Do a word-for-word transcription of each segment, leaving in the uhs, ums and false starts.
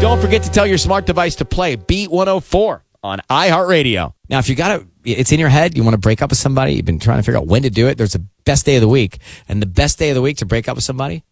Don't forget to tell your smart device to play Beat one oh four on iHeartRadio. Now, if you got it, it's in your head, you want to break up with somebody, you've been trying to figure out when to do it, there's a best day of the week. And the best day of the week to break up with somebody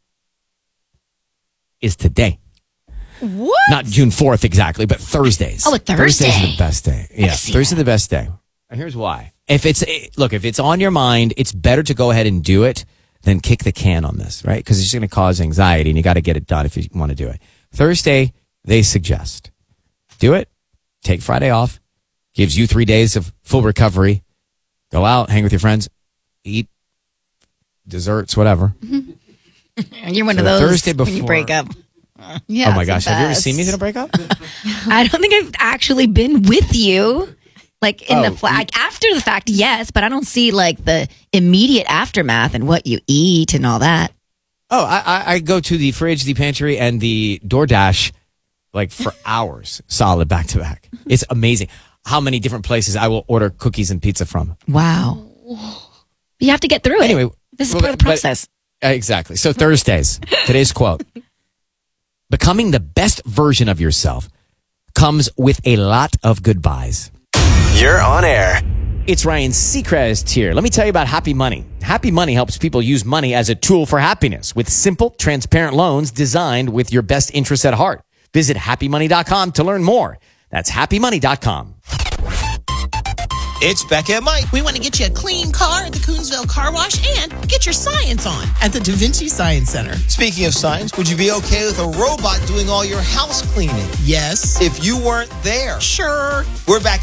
is today. What? Not June fourth exactly, but Thursdays. Oh, a Thursday. Thursday's the best day. Yeah, Thursday's the best day. And here's why. If it's, look, if it's on your mind, it's better to go ahead and do it than kick the can on this, right? Because it's just going to cause anxiety and you got to get it done if you want to do it. Thursday, they suggest do it, take Friday off, gives you three days of full recovery, go out, hang with your friends, eat desserts, whatever. You're one so of those Thursday before, when you break up. Yeah, oh my gosh, have you ever seen me in a breakup? I don't think I've actually been with you. Like in oh, the fla- like after the fact, yes, but I don't see like the immediate aftermath and what you eat and all that. Oh, I, I, I go to the fridge, the pantry, and the DoorDash like for hours, solid back to back. It's amazing how many different places I will order cookies and pizza from. Wow, you have to get through it. Anyway, this is well, part of the process. But, uh, exactly. So Thursdays, today's quote: "Becoming the best version of yourself comes with a lot of goodbyes." You're on air. It's Ryan Seacrest here. Let me tell you about Happy Money. Happy Money helps people use money as a tool for happiness with simple, transparent loans designed with your best interests at heart. Visit happy money dot com to learn more. That's happy money dot com. It's Becca and Mike. We want to get you a clean car at the Coonsville Car Wash and get your science on at the Da Vinci Science Center. Speaking of science, would you be okay with a robot doing all your house cleaning? Yes. If you weren't there? Sure. We're back